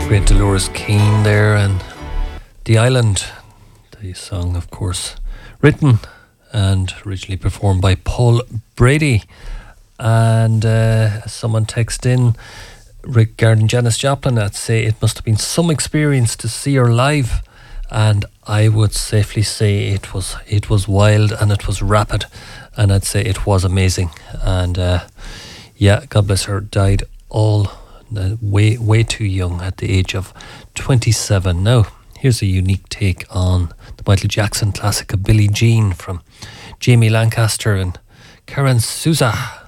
Great Dolores Keane there, and The Island, the song, of course, written and originally performed by Paul Brady. And someone texted in regarding Janis Joplin, I'd say it must have been some experience to see her live, and I would safely say it was wild and it was rapid, and I'd say it was amazing. And yeah, God bless her, died all way too young at the age of 27. Now, here's a unique take on the Michael Jackson classic of Billie Jean from Jamie Lancaster and Karen Souza.